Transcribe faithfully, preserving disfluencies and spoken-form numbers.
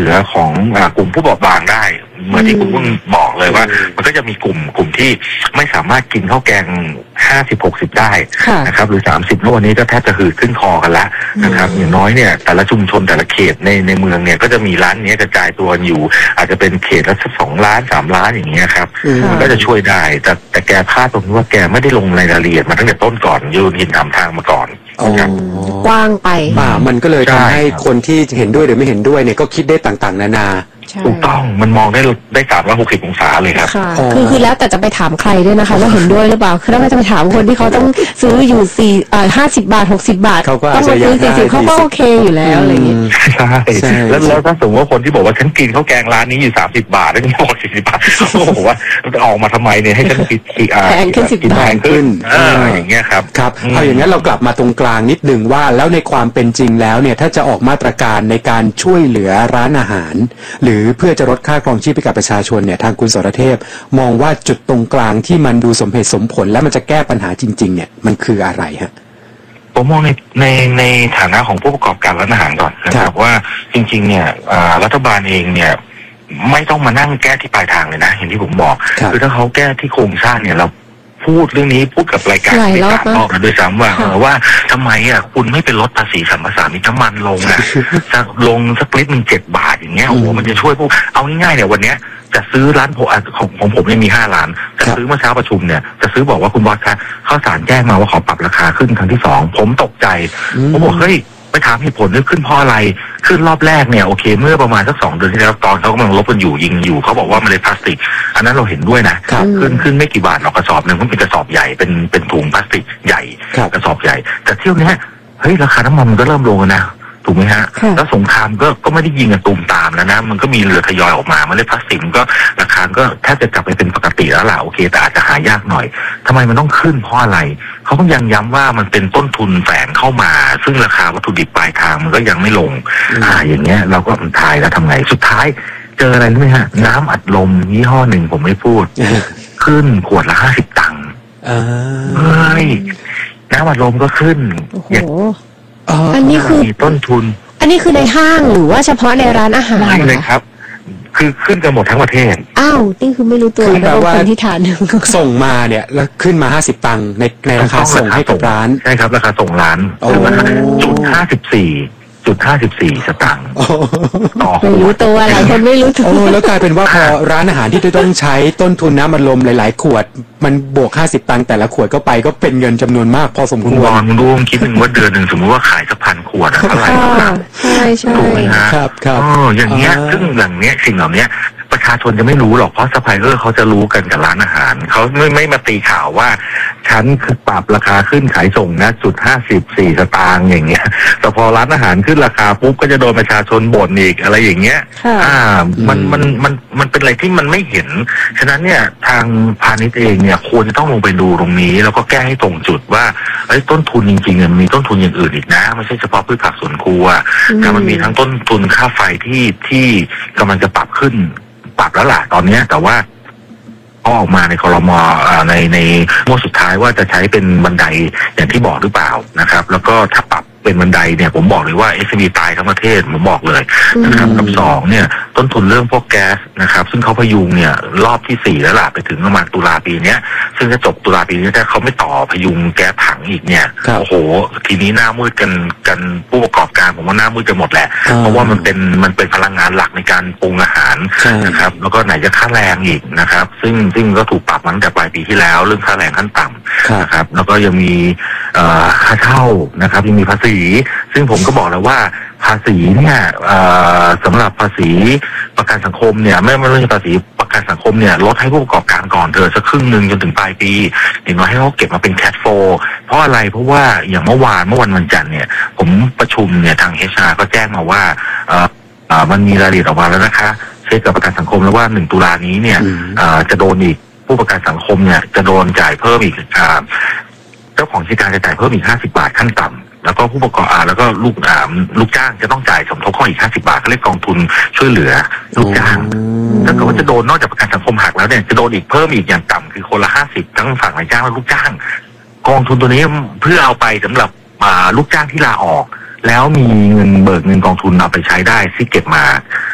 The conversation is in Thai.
ลือของกลุ่มผู้บอบบางได้เหมือนที่คุณพึ่งบอกเลยว่ามันก็จะมีกลุ่มกลุ่มที่ไม่สามารถกินข้าวแกงห้าสิบหกสิบได้นะครับหรือสามสิบแล้ววันนี้ก็แทบจะหืดขึ้นคอกันละนะครับอย่างน้อยเนี่ยแต่ละชุมชนแต่ละเขตในในเมืองเนี่ยก็จะมีร้านนี้กระจายตัวอยู่อาจจะเป็นเขตละสองล้านสามล้านอย่างเงี้ยครับมันก็จะช่วยได้แต่แต่แกพลาดตรงที่ว่าแกไม่ได้ลงรายละเอียดมาตั้งแต่ต้นก่อนยืนหินทำทางมาก่อนกว้างไปป่ามันก็เลยทำให้คนที่เห็นด้วยหรือไม่เห็นด้วยเนี่ยก็คิดได้ต่างๆนานาถูกต้องมันมองได้ได้สามร้อยหกสิบองศาเลยครับคือคือแล้วแต่จะไปถามใครด้วยนะคะว่าเห็นด้วยหรือเปล่าคือถ้าไม่จะไปถามคนที่เขาต้องซื้ออยู่สี่อ่าห้าสิบบาทหกสิบบาทต้องมาซื้อสี่สิบเขาก็โอเคอยู่แล้วอะไรอย่างงี้ใช่แล้วแล้วถ้าสมมติว่าคนที่บอกว่าฉันกินข้าวแกงร้านนี้อยู่สามสิบบาทแล้วนี่บอกสี่สิบบาทโอ้โหว่าออกมาทำไมเนี่ยให้ฉันกินแพงขึ้นสิบบาทขึ้นอย่างเงี้ยครับครับเอาอย่างนั้นเรากลับมาตรงกลางนิดนึงว่าแล้วในความเป็นจริงแล้วเนี่ยถ้าจะออกมาตรการในการช่วยเหลือร้านอาหารหรือเพื่อจะลดค่าครองชีพให้กับประชาชนเนี่ยทางคุณสรเทพมองว่าจุดตรงกลางที่มันดูสมเหตุสมผลและมันจะแก้ปัญหาจริงๆเนี่ยมันคืออะไรฮะผมมองในในในฐานะของผู้ประกอบการร้านอาหารก่อนนะครับว่าจริงๆเนี่ยรัฐบาลเองเนี่ยไม่ต้องมานั่งแก้ที่ปลายทางเลยนะอย่างที่ผมบอกคือถ้าเขาแก้ที่โครงสร้างเนี่ยเราพูดเรื่องนี้พูดกับรายการไม่ต่างออกกันด้วยซ้ำว่าว่าทำไมอ่ะคุณไม่ไปลดภาษีสัมปทานมิตรน้ำมันลงนะจะลงสักลิตรหนึ่งเจ็ดบาทอย่างเงี้ยโอ้โหมันจะช่วยพวกเอาง่ายๆเนี่ยวันเนี้ยจะซื้อร้านผมของของผมเนี่ยมีห้าร้านจะซื้อเมื่อเช้าประชุมเนี่ยจะซื้อบอกว่าคุณบอสคะข้าวสารแจ้งมาว่าขอปรับราคาขึ้นครั้งที่สองผมตกใจผมบอกเฮ้ยไปถามเหตุผลว่าขึ้นเพราะอะไรขึ้นรอบแรกเนี่ยโอเคเมื่อประมาณสักสองเดือนที่แล้วตอนเขากำลังลบกันอยู่ยิงอยู่เขาบอกว่ามันเลยพลาสติกอันนั้นเราเห็นด้วยนะขึ้นขึ้นไม่กี่บาทหรอกกระสอบหนึ่งมันเป็นกระสอบใหญ่เป็นเป็นถุงพลาสติกใหญ่กระสอบใหญ่แต่เที่ยวนี้เฮ้ยราคาน้ำมันมันก็เริ่มลงนะถูกไหมฮะแล้วสงครามก็ก็ไม่ได้ยิงกันตูมตามแล้วนะมันก็มีเรือทยอยออกมามันเลยพลาสติกก็ราคาก็แทบจะกลับไปเป็นปกติแล้วล่ะโอเคแต่อาจจะหายากหน่อยทำไมมันต้องขึ้นเพราะอะไรเขาต้องยังย้ำว่ามันเป็นต้นทุนแฝงเข้ามาซึ่งราคาวัตถุดิบปลายทางมันก็ยังไม่ลงอ่าอย่างเงี้ยเราก็ทายแล้วทำไงสุดท้ายเจออะไรรู้ไหมฮะน้ำอัดลมยี่ห้อหนึ่งผมไม่พูดขึ้นขวดละห้าสิบตังค์เฮ้ยน้ำอัดลมก็ขึ้นโอ้โหอันนี้คือต้นทุนอันนี้คือในห้างหรือว่าเฉพาะในร้านอาหารไม่เลยครับคือขึ้นกันหมดทั้งประเทศอ้าวนี่คือไม่รู้ตัวแล้วว่าคนที่ทานส่งมาเนี่ยแล้วขึ้นมาห้าสิบตังค์ในในราคาส่งให้กับร้านใช่ครับราคาส่งร้านจุดห้าสิบสี่จุดห้าสิบสี่สตางค์ไม่รู้ตัวอะไรคนไม่รู้ตัวแล้วกลายเป็นว่าพอร้านอาหารที่ต้องใช้ต้นทุนน้ำมันลมหลายๆขวดมันบวกห้าสิบตังค์แต่ละขวดก็ไปก็เป็นเงินจำนวนมากพอสมควรลองดูคิดหนึ่งว่าเดือนหนึ่งสมมติว่าขายสักพันขวดเท่าไหร่ใช่ใช่ถูกไหมฮะครับครับอ๋ออย่างเงี้ยซึ่งอย่างเนี้ยสิ่งเหล่านี้ประชาชนจะไม่รู้หรอกเพราะซัพพลายเออร์เขาจะรู้กันกับร้านอาหารเขาไม่ไม่มาตีข่าวว่าฉันคือปรับราคาขึ้นขายส่งนะจุดห้าสิบสี่สตางค์อย่างเงี้ยแต่พอร้านอาหารขึ้นราคาปุ๊บก็จะโดนประชาชนบ่นอีกอะไรอย่างเงี้ยอ่ามันมันมันมันเป็นอะไรที่มันไม่เห็นฉะนั้นเนี่ยทางพาณิชย์เองเนี่ยควรจะต้องลงไปดูตรงนี้แล้วก็แก้ให้ตรงจุดว่าไอ้ต้นทุนจริงๆมันมีต้นทุนอย่างอื่นอีกนะไม่ใช่เฉพาะพืชผักสวนครัวแต่มันมีทั้งต้นทุนค่าไฟที่ที่กำลังจะปรับขึ้นปรับแล้วล่ะตอนนี้แต่ว่าออกมาในครม.ในในงวดสุดท้ายว่าจะใช้เป็นบันไดอย่างที่บอกหรือเปล่านะครับแล้วก็ถ้าปรับเป็นบันไดเนี่ยผมบอกเลยว่า เอส เอ็ม อี ตายทั้งประเทศผมบอกเลยนะครับกับสองเนี่ยต้นทุนเรื่องพวกแก๊สนะครับซึ่งเขาพยุงเนี่ยรอบที่สี่แล้วล่ะไปถึงประมาณตุลาปีนี้ซึ่งจะจบตุลาปีนี้ถ้าเขาไม่ต่อพยุงแก๊สถังอีกเนี่ยโอ้โหทีนี้หน้ามืดกันกันผู้ประกอบการผมว่าหน้ามืดกันหมดแหละเพราะว่ามันเป็นมันเป็นพลังงานหลักในการปรุงอาหารนะครับแล้วก็ไหนจะค่าแรงอีกนะครับซึ่งซึ่งก็ถูกปรับมาตั้งแต่ปลายปีที่แล้วเรื่องค่าแรงขั้นต่ำนะครับแล้วก็ยังมีค่าเช่านะครับยังมีภาษีซึ่งผมก็บอกแล้วว่าภาษีเนี่ยสำหรับภาษีประกันสังคมเนี่ยไม่ไม่เรื่องภาษีประกันสังคมเนี่ยลดให้ผู้ประกอบการก่อนเถอะสักครึ่งหนึ่งจนถึงปลายปีอย่างน้อยให้เขาเก็บมาเป็นแคชโฟลว์เพราะอะไรเพราะว่าอย่างเมื่อวานเมื่อวันวันจันทร์เนี่ยผมประชุมเนี่ยทาง เอช อาร์ ก็แจ้งมาว่ามันมีรายละเอียดออกมาแล้วนะคะเช็คกับประกันสังคมแล้วว่าหนึ่งตุลานี้เนี่ยจะโดนอีกผู้ประกันสังคมเนี่ยจะโดนจ่ายเพิ่มอีกเจ้าของกิจการจะจ่ายเพิ่มอีกห้าสิบบาทขั้นต่ำแล้วก็ผู้ประกอบการแล้วก็ลูกอ่าลูกจ้างจะต้องจ่ายสมทบข้ออีกห้าสิบบาทเขาเรียกกองทุนช่วยเหลือลูกจ้างถ้าเกิดว่าจะโดนนอกจากประกันสังคมหักแล้วเนี่ยจะโดนอีกเพิ่มอีกอย่างต่ำคือคนละห้าสิบทั้งฝั่งนายจ้างและลูกจ้างกองทุนตัวนี้เพื่อเอาไปสำหรับลูกจ้างที่ลาออกแล้วมีเงินเบิกเงินกองทุนเอาไปใช้ได้ที่เก็บมา